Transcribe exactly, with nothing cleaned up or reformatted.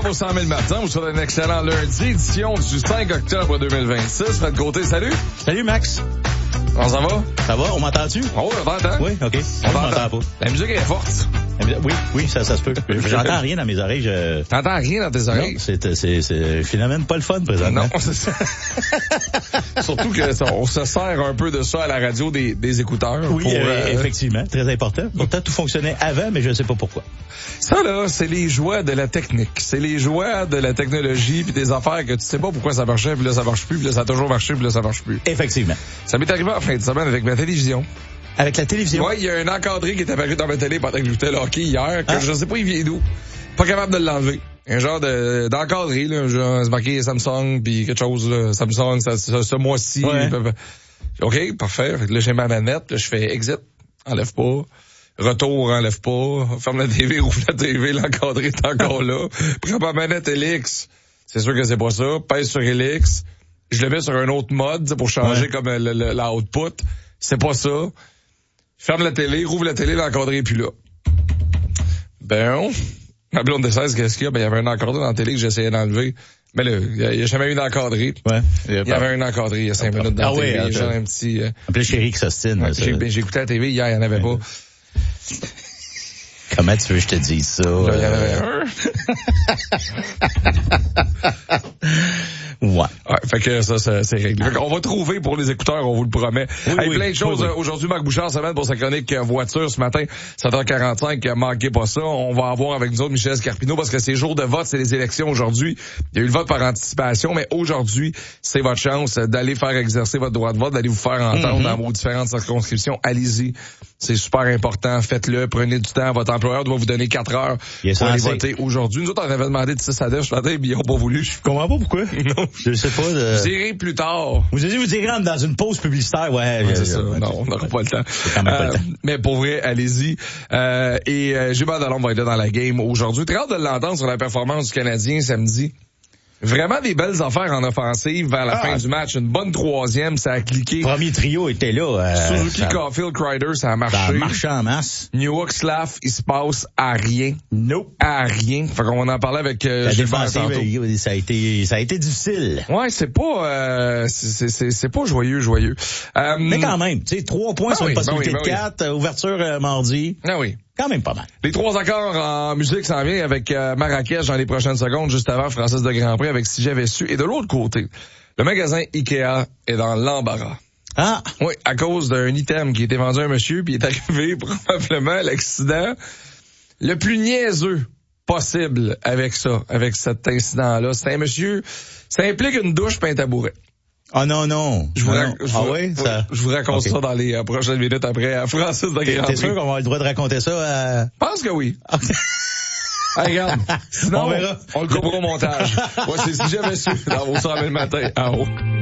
pour cent mille matin. Vous souhaitez un excellent lundi, édition du cinq octobre deux mille vingt-six. Fred Côté, salut. Salut, Max. Comment ça va? Ça va? On m'entend-tu? Oh, on t'entend. Oui, OK. On m'entend t'entend pas. La musique est forte. Oui, oui, ça, ça se peut. J'entends rien dans mes oreilles. Je... T'entends rien dans tes oreilles? Non, c'est, c'est, c'est finalement pas le fun présentement. Non, c'est ça. Surtout que ça, on se sert un peu de ça à la radio des, des écouteurs. Oui, pour, euh, euh, effectivement, très important. Pourtant, tout fonctionnait avant, mais je ne sais pas pourquoi. Ça, là, c'est les joies de la technique. C'est les joies de la technologie puis des affaires que tu sais pas pourquoi ça marchait, puis là, ça marche plus, puis là, ça a toujours marché, puis là, ça marche plus. Effectivement. Ça m'est arrivé en fin de semaine avec ma télévision. Avec la télévision? Ouais, il y a un encadré qui est apparu dans ma télé pendant que j'écoutais le hockey hier, que ah. je sais pas il vient d'où. Pas capable de l'enlever. Un genre de d'encadré, là, genre, c'est marqué Samsung, puis quelque chose, là, Samsung, ça, ça, ce mois-ci. Ouais. OK, parfait. Fait que là, j'ai ma manette, là, je fais exit, enlève pas. Retour, enlève pas. Ferme la T V, ouvre la T V, l'encadré est encore là. Prends ma manette L X. C'est sûr que c'est pas ça. Pèse sur L X. Je le mets sur un autre mode pour changer ouais. comme le, le, la output. C'est pas ça. Ferme la télé, rouvre la télé, l'encadré est plus là. Ben, ma blonde de seize, qu'est-ce qu'il y a? Ben, il y avait un encadré dans la télé que j'essayais d'enlever. Mais là, il n'y a, a jamais eu d'encadré. Ouais. Il y avait un encadré il y a cinq minutes dans ah la T V. Oui, genre un petit... Euh... Appelez chérie qui s'ostine. Ouais, j'ai, ben, j'ai écouté la T V hier, il n'y en avait ouais. pas. Comment tu veux que je te dise ça? Là, il y en avait un. Ouais. Ouais, fait que ça, ça c'est réglé. Fait qu'on va trouver pour les écouteurs, on vous le promet. Oui, hey, oui, plein de choses. oui, oui. Aujourd'hui, Marc Bouchard s'amène pour sa chronique voiture ce matin, sept heures quarante-cinq. Manquez pas ça. On va avoir avec nous autres Michel Scarpino parce que c'est jour de vote, c'est les élections aujourd'hui. Il y a eu le vote par anticipation, mais aujourd'hui, c'est votre chance d'aller faire exercer votre droit de vote, d'aller vous faire entendre mm-hmm. dans vos différentes circonscriptions. Allez-y. C'est super important. Faites-le. Prenez du temps. Votre employeur doit vous donner quatre heures yes, pour aller voter aujourd'hui. Nous autres, on avait demandé de six à neuf ce matin, mais ils n'ont pas voulu. Je comprends pas pourquoi. Non. Je sais pas. De... Vous irez plus tard. Vous allez vous irez dans une pause publicitaire. Ouais, ouais je, c'est ça. Je, non, on n'aura pas le temps. C'est quand même euh, pas le temps. Mais pour vrai, allez-y. Euh, et euh, Gilbert Delhomme va être là dans la game aujourd'hui. Très hâte de l'entendre sur la performance du Canadien samedi. Vraiment des belles affaires en offensive vers la ah. fin du match. Une bonne troisième, ça a cliqué. Le premier trio était là. Euh, Suzuki, ça... Caulfield, Kreider, ça a marché. Ça a marché en masse. Newhook, Slav, il se passe à rien. Nope. À rien. Fait qu'on va en parler avec euh, la Gilbert défensive, ça a été, ça a été difficile. Ouais, c'est pas, euh, c'est, c'est, c'est pas joyeux, joyeux. Euh, Mais quand même, tu sais, trois points ben sur oui, une possibilité ben oui, ben de quatre, oui. ouverture euh, mardi. Ah oui. Quand même pas mal. Les trois accords en musique s'en viennent avec euh, Marrakech dans les prochaines secondes, juste avant Francis de Grandpré avec Si j'avais su. Et de l'autre côté, le magasin Ikea est dans l'embarras. Ah! Oui, à cause d'un item qui était vendu à un monsieur, puis il est arrivé probablement l'accident le plus niaiseux possible avec ça, avec cet incident-là. C'est un monsieur, ça implique une douche puis un tabouret. Ah non, non. Je vous, ah, ra- non. je ah vous, oui, ça... je vous raconte okay. ça dans les euh, prochaines minutes après à Francis de Grandpré. T'es sûr qu'on va avoir le droit de raconter ça à... Je pense que oui. Okay. Hey, regarde. Sinon, on, verra. on le coupera au montage. Moi, c'est Si j'avais su dans vos soirées le matin en haut.